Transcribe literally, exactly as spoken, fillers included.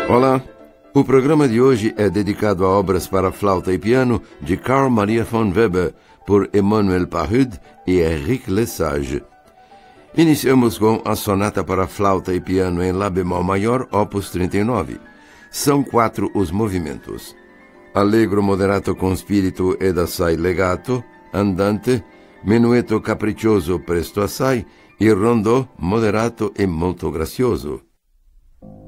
Olá, o programa de hoje é dedicado a obras para flauta e piano de Carl Maria von Weber, por Emmanuel Pahud e Henrique Lesage. Iniciamos com a sonata para flauta e piano em Lá bemol maior, opus trinta e nove. São quatro os movimentos: Allegro moderato con spirito ed assai legato, andante, menuetto capriccioso presto assai e rondò moderato e molto grazioso.